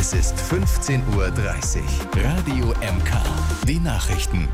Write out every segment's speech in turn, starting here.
Es ist 15:30 Uhr. Radio MK. Die Nachrichten.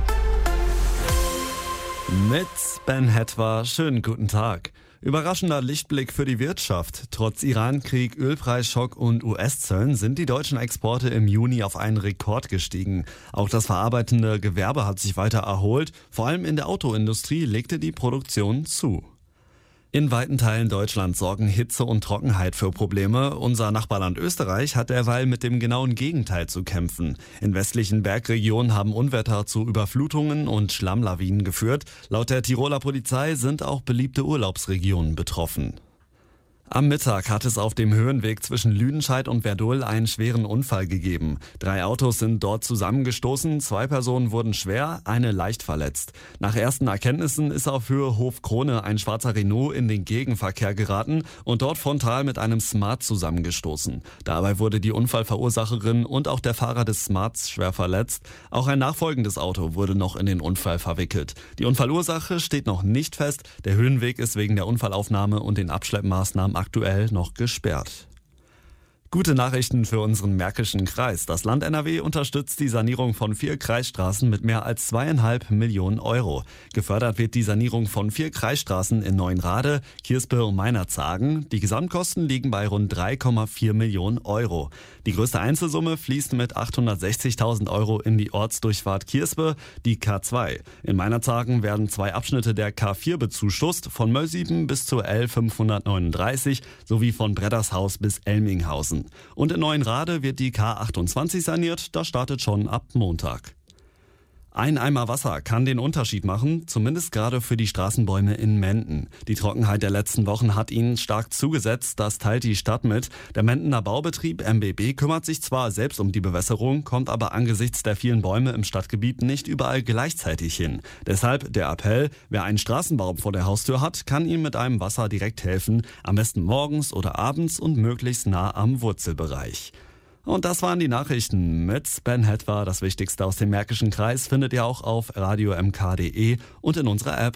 Mit Ben Hetwa, schönen guten Tag. Überraschender Lichtblick für die Wirtschaft. Trotz Iran-Krieg, Ölpreisschock und US-Zöllen sind die deutschen Exporte im Juni auf einen Rekord gestiegen. Auch das verarbeitende Gewerbe hat sich weiter erholt. Vor allem in der Autoindustrie legte die Produktion zu. In weiten Teilen Deutschlands sorgen Hitze und Trockenheit für Probleme. Unser Nachbarland Österreich hat derweil mit dem genauen Gegenteil zu kämpfen. In westlichen Bergregionen haben Unwetter zu Überflutungen und Schlammlawinen geführt. Laut der Tiroler Polizei sind auch beliebte Urlaubsregionen betroffen. Am Mittag hat es auf dem Höhenweg zwischen Lüdenscheid und Werdohl einen schweren Unfall gegeben. 3 Autos sind dort zusammengestoßen, 2 Personen wurden schwer, eine leicht verletzt. Nach ersten Erkenntnissen ist auf Höhe Hofkrone ein schwarzer Renault in den Gegenverkehr geraten und dort frontal mit einem Smart zusammengestoßen. Dabei wurde die Unfallverursacherin und auch der Fahrer des Smarts schwer verletzt. Auch ein nachfolgendes Auto wurde noch in den Unfall verwickelt. Die Unfallursache steht noch nicht fest. Der Höhenweg ist wegen der Unfallaufnahme und den Abschleppmaßnahmen aktuell noch gesperrt. Gute Nachrichten für unseren Märkischen Kreis. Das Land NRW unterstützt die Sanierung von 4 Kreisstraßen mit mehr als 2,5 Millionen Euro. Gefördert wird die Sanierung von 4 Kreisstraßen in Neuenrade, Kirspe und Meinerzhagen. Die Gesamtkosten liegen bei rund 3,4 Millionen Euro. Die größte Einzelsumme fließt mit 860.000 Euro in die Ortsdurchfahrt Kirspe, die K2. In Meinerzhagen werden 2 Abschnitte der K4 bezuschusst, von Möllsieben bis zur L539 sowie von Breddershaus bis Elminghausen. Und in Neuenrade wird die K28 saniert, das startet schon ab Montag. Ein Eimer Wasser kann den Unterschied machen, zumindest gerade für die Straßenbäume in Menden. Die Trockenheit der letzten Wochen hat ihnen stark zugesetzt, das teilt die Stadt mit. Der Mendener Baubetrieb MBB kümmert sich zwar selbst um die Bewässerung, kommt aber angesichts der vielen Bäume im Stadtgebiet nicht überall gleichzeitig hin. Deshalb der Appell, wer einen Straßenbaum vor der Haustür hat, kann ihm mit einem Wasser direkt helfen, am besten morgens oder abends und möglichst nah am Wurzelbereich. Und das waren die Nachrichten mit Ben Hetwa. Das Wichtigste aus dem Märkischen Kreis findet ihr auch auf radiomk.de und in unserer App.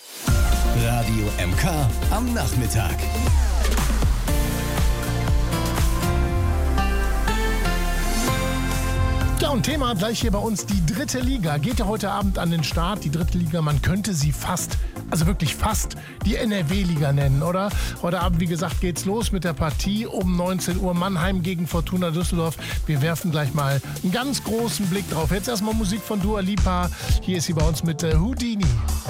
Radio MK am Nachmittag. Ja, und Thema gleich hier bei uns, die 3. Liga. Geht ja heute Abend an den Start. Die 3. Liga, man könnte sie fast, also wirklich fast, die NRW-Liga nennen, oder? Heute Abend, wie gesagt, geht's los mit der Partie um 19 Uhr Mannheim gegen Fortuna Düsseldorf. Wir werfen gleich mal einen ganz großen Blick drauf. Jetzt erstmal Musik von Dua Lipa. Hier ist sie bei uns mit Houdini.